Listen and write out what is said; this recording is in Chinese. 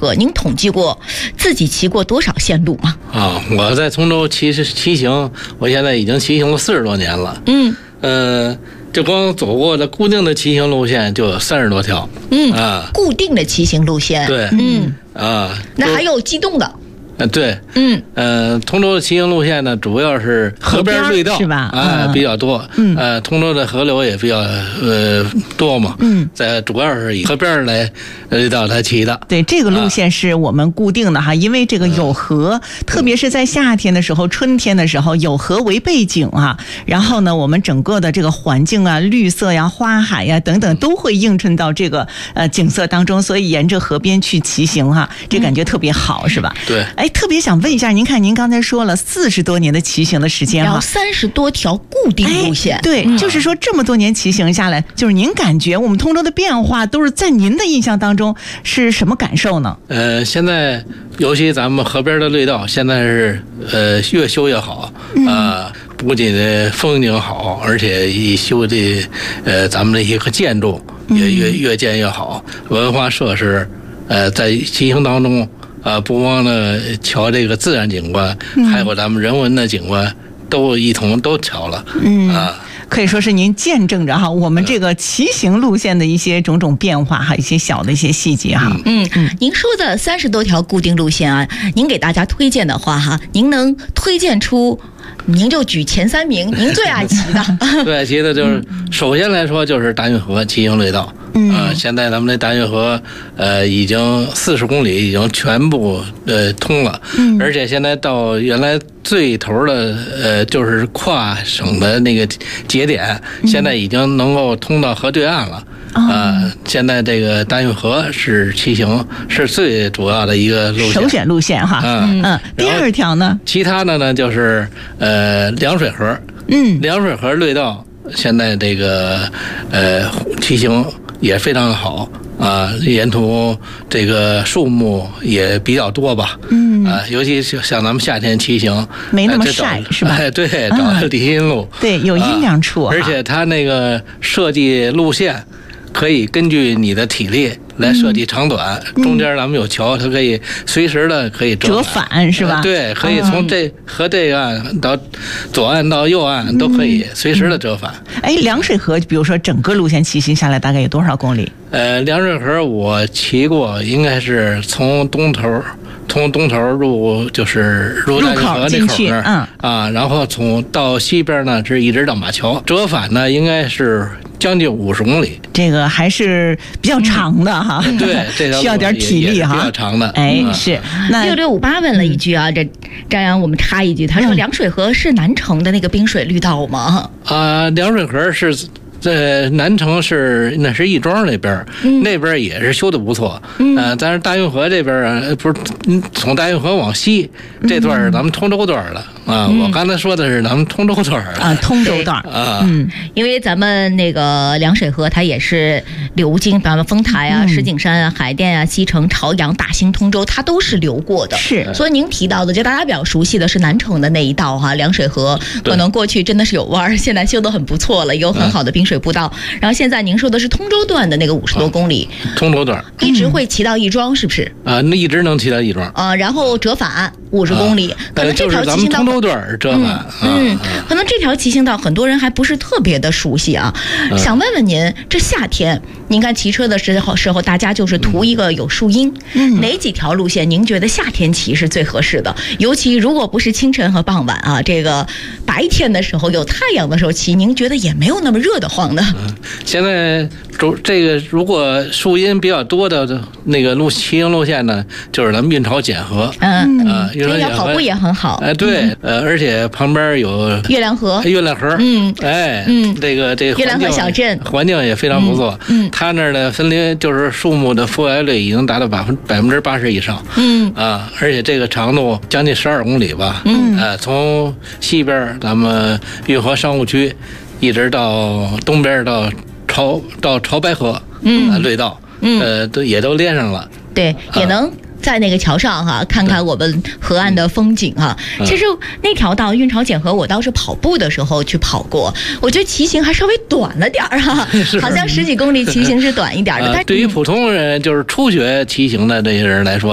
河，您统计过自己骑过多少线路吗？ 我在通州骑行，我现在已经骑行了40多年了。就光走过的固定的骑行路线就有30多条。 固定的骑行路线。 对。 那还有机动的。 对。通州的骑行路线呢，主要是河边绿道是吧？ 比较多。通州的河流也比较多嘛。主要是以河边来绿道来骑的。 对，这个路线是我们固定的哈，因为这个有河，特别是在夏天的时候、春天的时候，有河为背景啊，然后呢，我们整个的这个环境啊、绿色呀、花海呀等等，都会映衬到这个景色当中，所以沿着河边去骑行哈，这感觉特别好，是吧？ 对。 特别想问一下，您看您刚才说了40多年的骑行的时间哈 ，30多条固定路线。 对，就是说这么多年骑行下来，就是您感觉我们通州的变化都是在您的印象当中是什么感受呢？ 现在尤其咱们河边的绿道，现在是越修越好不仅风景好，而且一修的咱们的一个建筑也越建越好，文化设施在骑行当中。不光呢瞧这个自然景观，还有咱们人文的景观，都一同都瞧了。 可以说是您见证着哈我们这个骑行路线的一些种种变化哈，一些小的一些细节哈。 您说的30多条固定路线啊，您给大家推荐的话哈，您能推荐出？您就举前3名，您最爱骑的。 最爱骑的就是，首先来说就是大运河骑行绿道。现在咱们这大运河已经40公里，已经全部通了。而且现在到原来最头的就是跨省的那个节点，现在已经能够通到河对岸了。现在这个大运河是骑行是最主要的一个路线， 首选路线哈。第2条呢？ 其他的呢就是凉水河。凉水河绿道现在这个骑行也非常好沿途这个树木也比较多吧。尤其像咱们夏天骑行没那么晒是吧？ 对，找理心路。 对，有阴凉处。 而且它那个设计路线可以根据你的体力来设计长短，中间咱们有桥，它可以随时的可以折返是吧？ 对，可以从这个岸到左岸到右岸都可以随时的折返。 凉水河，比如说整个路线骑行下来大概有多少公里？ 凉水河我骑过，应该是从东头入就是入大运河那口那然后到西边呢是一直到马桥，折返呢应该是将近50公里， 这个还是比较长的哈。 对，这条需要点体力哈， 比较长的。 是。那6658问了一句啊，张扬，我们插一句，他说凉水河是南城的那个滨水绿道吗？ 凉水河是。在南城那是亦庄那边，那边也是修的不错。但是大运河这边不是从大运河往西这段是咱们通州段了我刚才说的是咱们通州段通州段因为咱们那个凉水河它也是流经咱们丰台啊、石景山啊、海淀啊、西城、朝阳、大兴、通州，它都是流过的。 是， 所以您提到的，就大家比较熟悉的是南城的那一道哈，凉水河可能过去真的是有弯，现在修得很不错了，有很好的滨水步道。然后现在您说的是通州段的那个50多公里， 通州段一直会骑到亦庄，是不是？ 那一直能骑到亦庄然后折返50公里，可能这条骑行道通州段折返。 可能这条骑行道很多人还不是特别的熟悉啊。想问问您，这夏天您看骑车的时候，大家就是图一个有树荫，哪几条路线您觉得夏天骑是最合适的？尤其如果不是清晨和傍晚啊，这个白天的时候有太阳的时候骑，您觉得也没有那么热得慌的。 现在这个如果树荫比较多的那个骑行路线呢，就是咱们运潮碱河。 这条跑步也很好。 对，而且旁边有月亮河。 这个月亮河小镇环境也非常不错。它那儿的森林就是树木的覆盖率已经达到80%以上。而且这个长度将近12公里吧。从西边咱们运河商务区一直到东边到潮白河绿道，也都连上了。 对，也能在那个桥上哈，看看我们河岸的风景哈。其实那条道运潮碱河，我倒是跑步的时候去跑过，我觉得骑行还稍微短了点哈，好像10几公里骑行是短一点的。但对于普通人，就是初学骑行的这些人来说。